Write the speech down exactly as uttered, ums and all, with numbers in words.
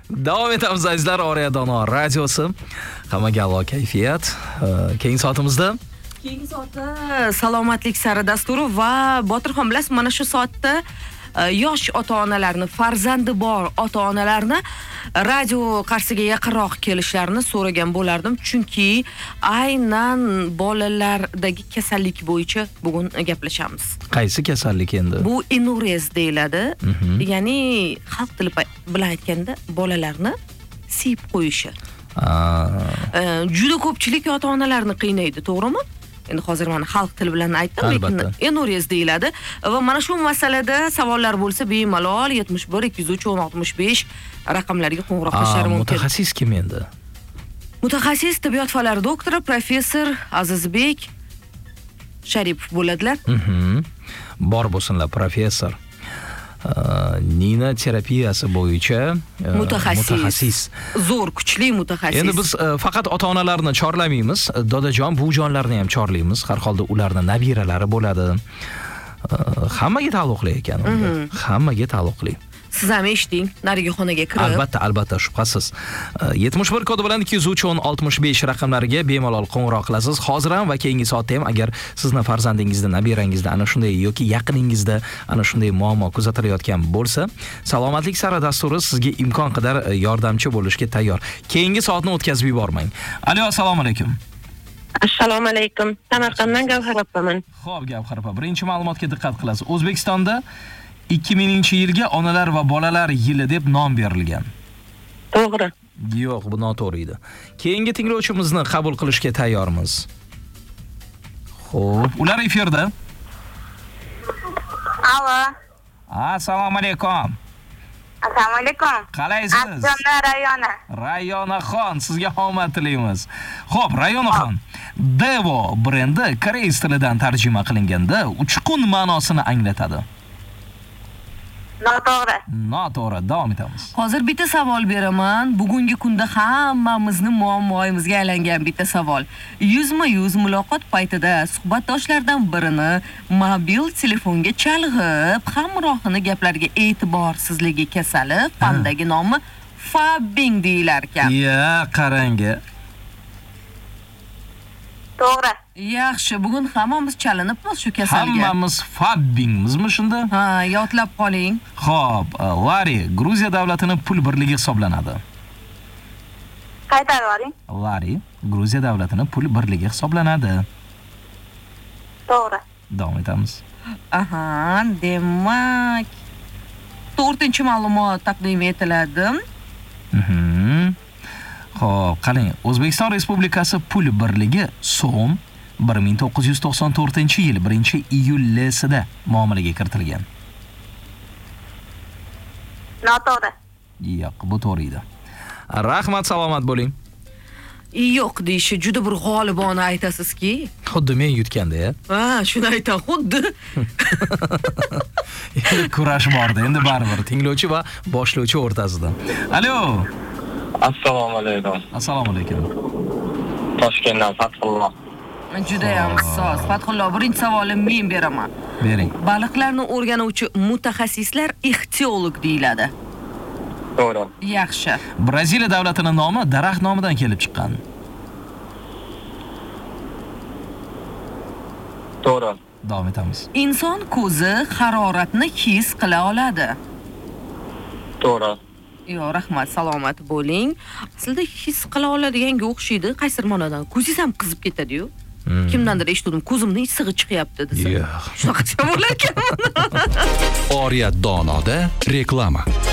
Davom etamiz azizlar, Oriya Dono radiosi. Hammaga a'lo kayfiyat. Keyingi soatimizda Keyingi soatda salomatlik sari dasturi va Botirxon, bilasiz, mana shu soatda yosh ota-onalarni, farzandi bor ota-onalarni radio qarshisiga yaqinroq kelishlarini so'ragan bo'lardim, chunki aynan bolalardagi kasallik bo'yicha bugun gaplashamiz. Qaysi kasallik endi? Bu enurez deyiladi. Ya'ni xalq tili bilan aytganda bolalarni siyib qo'yishi. Juda ko'pchilik ota-onalarni qiynaydi, to'g'rimi? Endi hozir mana xalq tili bilan aytdim, lekin enurez deyiladi va mana shu masalada savollar bo'lsa bemalol yetmish bir ikki yuz uch o'n oltmish besh raqamlariga qo'ng'iroq qilishlari mumkin. Mutaxassis kim endi? Mutaxassis tibbiyot fanlari doktori professor Azizbek Sharipov bo'ladilar. Bor bo'lsinlar, professor. Nina terapiyasi bo'yicha mutaxassis. Zo'r, kuchli mutaxassis. Endi biz faqat ota-onalarni chorlamaymiz, dodajon, buvijonlarni ham chorlaymiz. Har holda ularning nabiralari bo'ladi. Hammaga taalluqli ekan unda. Hammaga taalluqli. Siz ham eshiting, nariga xonaga kirib. Albatta, albatta, shubhasiz. yetmish bir kodi bilan ikki yuz uch o'n oltmish besh raqamlariga bemalol qo'ng'iroq qilasiz. Hozir ham va keyingi soatda ham agar sizni farzandingizda, nabirangizda ana shunday yoki yaqiningizda ana shunday muammo kuzatilayotgan bo'lsa, salomatlik sari dasturi sizga imkon qadar yordamchi bo'lishga tayyor. Keyingi soatni o'tkazib yubormang. Alo, assalomu alaykum. Assalomu alaykum. Samarqanddan Gavhar opaman. Xo'p, Gavhar opa, birinchi ma'lumotga diqqat qilasiz. O'zbekistonda ikki mingchi yilga onalar va bolalar yili deb nom berilgan. To'g'ri. Yo'q, bu noto'g'ri edi. Keyingi tinglovchimizni qabul qilishga tayyormiz. Xo'p, ular efirda. Alo. Assalomu alaykum. Assalomu alaykum. Qalaysiz? Andijon rayoni. Rayonaxon, sizga omad tilaymiz. Xo'p, Rayonaxon, Devo brendi koreys tilidan tarjima qilinganda uchqun ma'nosini anglatadi. Noto'g'ri. Noto'g'ri, davom etamiz. Hozir bitta savol beraman. Bugungi kunda hammamizni muammoyimizga aylangan bitta savol. Yuzma-yuz muloqot paytida suhbatdoshlardan birini mobil telefonga chalg'ib, hamrohini gaplariga e'tiborsizligi kasali, fandagi nomi fabbing deyilar ekan. Ya, qarang-a. To'g'ri. Yaxshi, bugun hammamiz chalinibmiz shu kasalga. Hammamiz fabbingmizmi shunda? Ha, yodlab qoling. Xo'p, Lari Gruziya davlatining pul birligi hisoblanadi. Qaytarib oling. Lari Gruziya davlatining pul birligi hisoblanadi. To'g'ri. Davom etamiz. Aha, demak to'rtinchi ma'lumot taqdim etiladi. Mhm. Xo'p, qarang, O'zbekiston Respublikasi pul birligi so'm bir ming to'qqiz yuz to'qson to'rtinchi yil birinchi iyulsida muomalaga kiritilgan. Noto'g'ri. Yo'q, bu to'g'ri edi. Rahmat, salomat bo'ling. Yo'q deyishi juda bir g'olibona aytasizki. Xuddi men yutganda-ya. Ha, shuni aytam, xuddi. Endi kurash bordi, endi baribir tinglovchi va boshlovchi o'rtasida. Alo. Assalomu alaykum. Assalomu alaykum. Toshkentdan Fathulloh. Juda ham soz. Fathulloh, birinchi savolim men beraman. Bering. Baliqlarni o'rganuvchi mutaxassislar ixtiolog deyiladi. To'g'ri. Yaxshi. Braziliya davlatining nomi daraxt nomidan kelib chiqqan. To'g'ri. Davom etamiz. Inson ko'zi haroratni his qila oladi. To'g'ri. Yo, rahmat, salomat bo'ling. Aslida his qila oladiganga o'xshaydi. Qaysi ma'nodan? Ko'zingiz ham qizib ketadi-yu. Kimdandir eshitdim, ko'zimning issig'i chiqyapti desa. Yo'q. Shunaqa bo'lar ekan. Oriya Donoda reklama.